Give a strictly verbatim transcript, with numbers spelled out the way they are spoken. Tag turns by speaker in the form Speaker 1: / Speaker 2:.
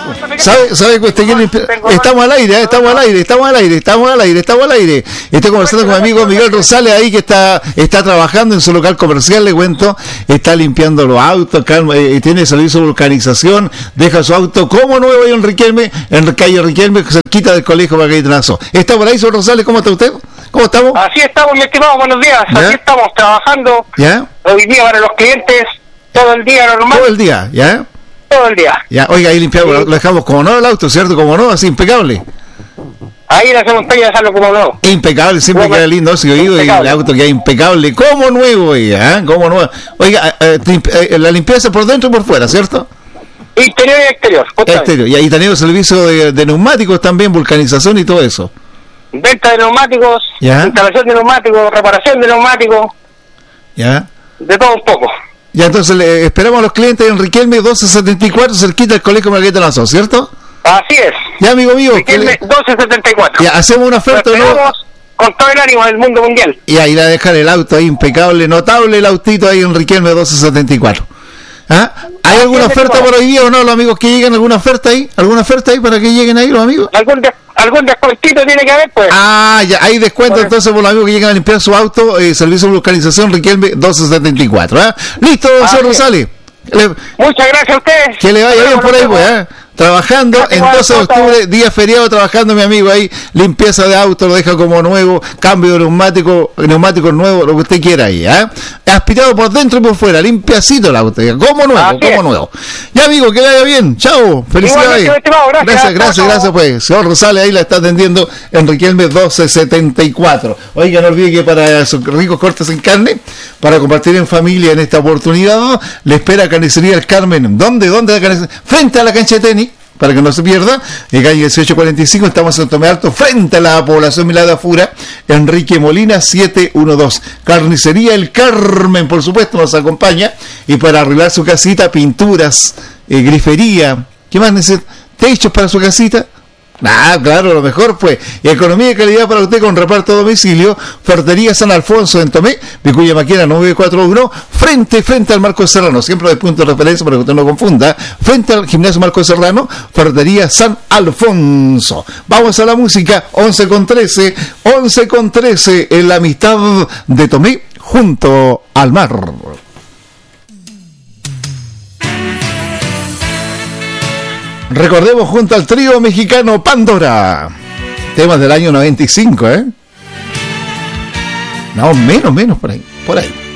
Speaker 1: ¿Sabe, sabe que usted quiere limpiar? Estamos al aire, ¿eh? estamos al aire, estamos al aire, estamos al aire, estamos al aire. Estoy conversando con mi amigo Miguel Rosales ahí que está está trabajando en su local comercial, le cuento, está limpiando los autos, calma, eh, tiene servicio de vulcanización, deja su auto como nuevo ahí en Riquelme, en calle Riquelme, cerquita del colegio Magallanes. ¿Está por ahí, señor Rosales? ¿Cómo está usted? ¿Cómo estamos?
Speaker 2: Así estamos, mi estimado, buenos días.
Speaker 1: ¿Ya?
Speaker 2: Así estamos trabajando.
Speaker 1: ¿Ya?
Speaker 2: Hoy día para los clientes, todo el día normal.
Speaker 1: Todo el día, ¿ya?
Speaker 2: Todo el día.
Speaker 1: Ya, oiga, ahí limpiamos, sí. Lo dejamos como nuevo el auto, ¿cierto? Como nuevo, así, impecable.
Speaker 2: Ahí le hacemos pega de dejarlo como nuevo.
Speaker 1: Impecable, siempre queda lindo, si oído, y el auto queda impecable, como nuevo, oiga, ¿eh? Como nuevo. Oiga, eh, eh, la limpieza por dentro y por fuera, ¿cierto?
Speaker 2: Interior y exterior.
Speaker 1: Exterior. Y ahí tenemos servicio de, de neumáticos también, vulcanización y todo eso.
Speaker 2: Venta de neumáticos,
Speaker 1: ¿ya?
Speaker 2: Instalación de neumáticos, reparación de neumáticos.
Speaker 1: Ya.
Speaker 2: De todo un poco.
Speaker 1: Ya, entonces le esperamos a los clientes en Riquelme doce setenta y cuatro, cerquita del colegio Margarita Lanzón, ¿cierto?
Speaker 2: Así es.
Speaker 1: Ya, amigo mío.
Speaker 2: Riquelme le... doce setenta y cuatro.
Speaker 1: Ya, hacemos una oferta,
Speaker 2: ¿no? Con todo el ánimo del mundo mundial.
Speaker 1: Y ahí a dejar el auto ahí impecable, notable el autito ahí en Riquelme doce setenta y cuatro. ¿Ah? ¿Hay alguna oferta por hoy día o no, los amigos que lleguen? ¿Alguna oferta ahí? ¿Alguna oferta ahí para que lleguen ahí los amigos?
Speaker 2: ¿Algún, de, algún descuentito tiene que haber, pues?
Speaker 1: Ah, ya, hay descuento por entonces por los amigos que lleguen a limpiar su auto, eh, servicio de localización Riquelme doce setenta y cuatro. ¿eh? Listo, don señor Rosales. Le...
Speaker 2: Muchas gracias a ustedes.
Speaker 1: Que le vaya bien por ahí, pues, ¿eh? Trabajando en doce de octubre, día feriado, trabajando mi amigo ahí, limpieza de auto, lo deja como nuevo, cambio de neumático, neumáticos nuevos, lo que usted quiera ahí, ¿eh? Aspirado por dentro y por fuera, limpiacito el auto, como nuevo, Así como es. nuevo. Ya, amigo, que le vaya bien, chao, felicidades. Gracias, gracias, gracias, gracias, pues. Señor Rosales ahí la está atendiendo en Riquelme doce setenta y cuatro. Oiga, no olvide que para esos ricos cortes en carne, para compartir en familia en esta oportunidad, ¿no? Le espera Carnicería El Carmen. ¿Dónde? ¿Dónde la carnicería? Frente a la cancha de tenis, para que no se pierda, en calle dieciocho cuarenta y cinco, estamos en Tomé Alto, frente a la población Milada Fura, Enrique Molina setecientos doce. Carnicería El Carmen, por supuesto, nos acompaña, y para arreglar su casita, pinturas, eh, grifería, ¿qué más necesita? ¿Techos para su casita? Ah, claro, lo mejor pues. Economía y calidad para usted con reparto a domicilio. Ferretería San Alfonso en Tomé, Vicuña Maquena nueve cuatro uno, frente, frente al Marco Serrano, siempre de punto de referencia para que usted no confunda, frente al gimnasio Marco Serrano, Ferretería San Alfonso. Vamos a la música, once con trece, once con trece, en la amistad de Tomé junto al mar. Recordemos junto al trío mexicano Pandora. Temas del año noventa y cinco, ¿eh? No, menos, menos por ahí, por ahí.